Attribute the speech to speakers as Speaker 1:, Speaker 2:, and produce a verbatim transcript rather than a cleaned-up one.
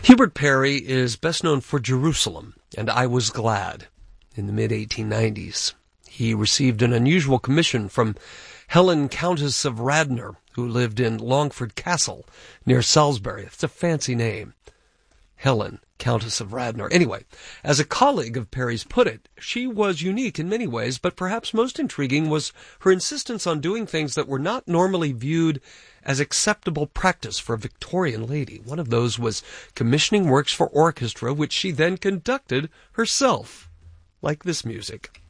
Speaker 1: Hubert Parry is best known for Jerusalem and I Was Glad in the mid eighteen nineties. He received an unusual commission from Helen, Countess of Radnor, who lived in Longford Castle near Salisbury. It's a fancy name. Helen, Countess of Radnor. Anyway, as a colleague of Parry's put it, she was unique in many ways, but perhaps most intriguing was her insistence on doing things that were not normally viewed as acceptable practice for a Victorian lady. One of those was commissioning works for orchestra, which she then conducted herself, like this music.